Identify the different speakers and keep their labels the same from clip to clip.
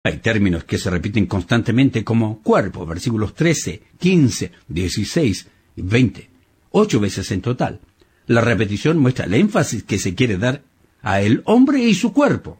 Speaker 1: Hay términos que se repiten constantemente como cuerpo, versículos 13, 15, 16 y 20, 8 veces en total. La repetición muestra el énfasis que se quiere dar a el hombre y su cuerpo.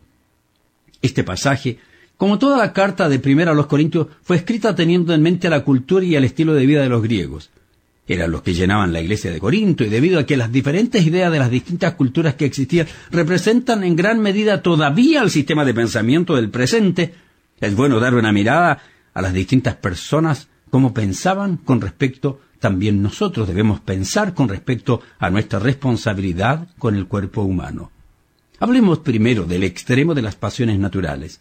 Speaker 1: Este pasaje, como toda la carta de Primera a los Corintios, fue escrita teniendo en mente la cultura y el estilo de vida de los griegos. Eran los que llenaban la iglesia de Corinto, y debido a que las diferentes ideas de las distintas culturas que existían representan en gran medida todavía el sistema de pensamiento del presente, es bueno dar una mirada a las distintas personas, cómo pensaban con respecto. También nosotros debemos pensar con respecto a nuestra responsabilidad con el cuerpo humano. Hablemos primero del extremo de las pasiones naturales.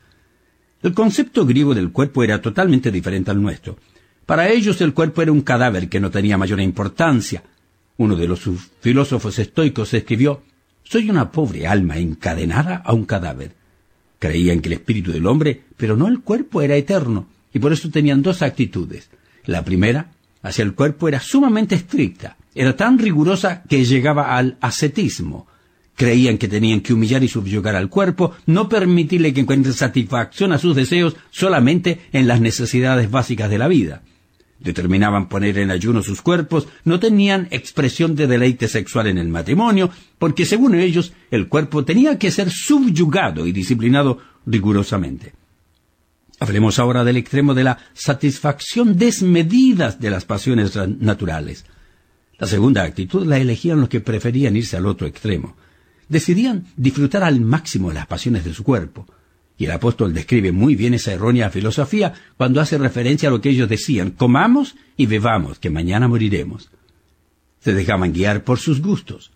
Speaker 1: El concepto griego del cuerpo era totalmente diferente al nuestro. Para ellos el cuerpo era un cadáver que no tenía mayor importancia. Uno de los filósofos estoicos escribió: «Soy una pobre alma encadenada a un cadáver». Creían que el espíritu del hombre, pero no el cuerpo, era eterno, y por eso tenían dos actitudes. La primera, hacia el cuerpo, era sumamente estricta, era tan rigurosa que llegaba al ascetismo. Creían que tenían que humillar y subyugar al cuerpo, no permitirle que encuentre satisfacción a sus deseos solamente en las necesidades básicas de la vida. Determinaban poner en ayuno sus cuerpos, no tenían expresión de deleite sexual en el matrimonio, porque según ellos el cuerpo tenía que ser subyugado y disciplinado rigurosamente. Hablemos ahora del extremo de la satisfacción desmedida de las pasiones naturales. La segunda actitud la elegían los que preferían irse al otro extremo. Decidían disfrutar al máximo las pasiones de su cuerpo. Y el apóstol describe muy bien esa errónea filosofía cuando hace referencia a lo que ellos decían: comamos y bebamos, que mañana moriremos. Se dejaban guiar por sus gustos.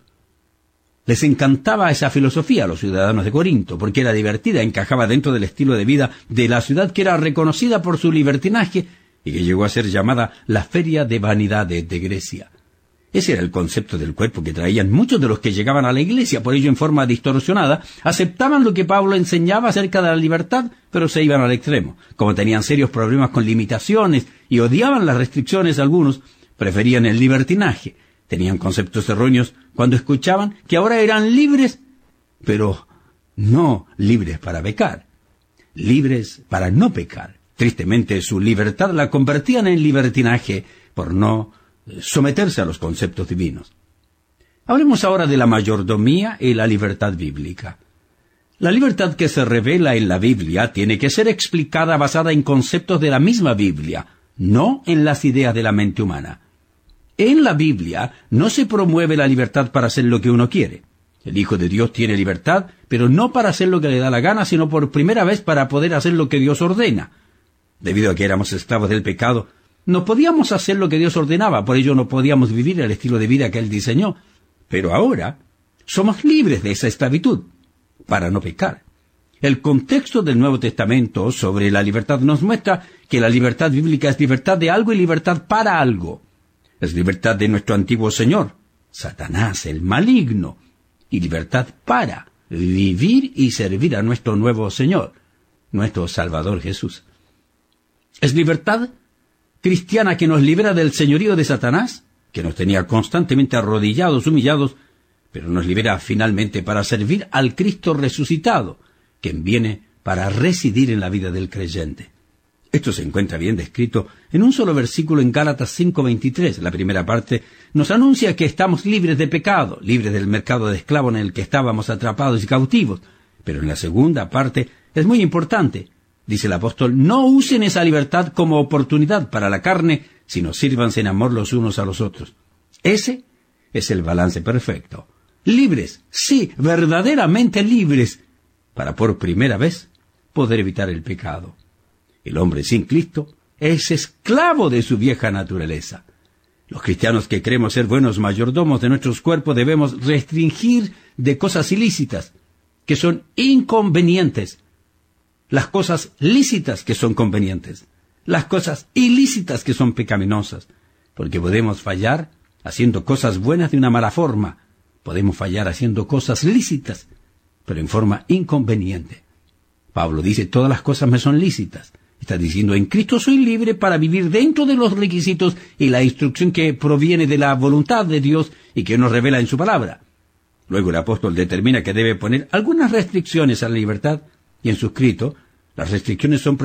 Speaker 1: Les encantaba esa filosofía a los ciudadanos de Corinto, porque era divertida, encajaba dentro del estilo de vida de la ciudad, que era reconocida por su libertinaje y que llegó a ser llamada la Feria de Vanidades de Grecia. Ese era el concepto del cuerpo que traían muchos de los que llegaban a la iglesia. Por ello, en forma distorsionada, aceptaban lo que Pablo enseñaba acerca de la libertad, pero se iban al extremo. Como tenían serios problemas con limitaciones y odiaban las restricciones, algunos preferían el libertinaje. Tenían conceptos erróneos cuando escuchaban que ahora eran libres, pero no libres para pecar, libres para no pecar. Tristemente, su libertad la convertían en libertinaje por no someterse a los conceptos divinos. Hablemos ahora de la mayordomía y la libertad bíblica. La libertad que se revela en la Biblia tiene que ser explicada basada en conceptos de la misma Biblia, no en las ideas de la mente humana. En la Biblia no se promueve la libertad para hacer lo que uno quiere. El Hijo de Dios tiene libertad, pero no para hacer lo que le da la gana, sino por primera vez para poder hacer lo que Dios ordena. Debido a que éramos esclavos del pecado, no podíamos hacer lo que Dios ordenaba, por ello no podíamos vivir el estilo de vida que Él diseñó. Pero ahora somos libres de esa esclavitud, para no pecar. El contexto del Nuevo Testamento sobre la libertad nos muestra que la libertad bíblica es libertad de algo y libertad para algo. Es libertad de nuestro antiguo señor, Satanás, el maligno, y libertad para vivir y servir a nuestro nuevo Señor, nuestro Salvador Jesús. Es libertad cristiana que nos libera del señorío de Satanás, que nos tenía constantemente arrodillados, humillados, pero nos libera finalmente para servir al Cristo resucitado, quien viene para residir en la vida del creyente. Esto se encuentra bien descrito en un solo versículo en Gálatas 5:23. La primera parte nos anuncia que estamos libres de pecado, libres del mercado de esclavos en el que estábamos atrapados y cautivos. Pero en la segunda parte es muy importante. Dice el apóstol: no usen esa libertad como oportunidad para la carne, sino sírvanse en amor los unos a los otros. Ese es el balance perfecto. Libres, sí, verdaderamente libres, para por primera vez poder evitar el pecado. El hombre sin Cristo es esclavo de su vieja naturaleza. Los cristianos que creemos ser buenos mayordomos de nuestros cuerpos debemos restringir de cosas ilícitas, que son inconvenientes, las cosas lícitas que son convenientes, las cosas ilícitas que son pecaminosas, porque podemos fallar haciendo cosas buenas de una mala forma, podemos fallar haciendo cosas lícitas, pero en forma inconveniente. Pablo dice: todas las cosas me son lícitas. Está diciendo: en Cristo soy libre para vivir dentro de los requisitos y la instrucción que proviene de la voluntad de Dios y que nos revela en su palabra. Luego el apóstol determina que debe poner algunas restricciones a la libertad, y en su escrito Las restricciones son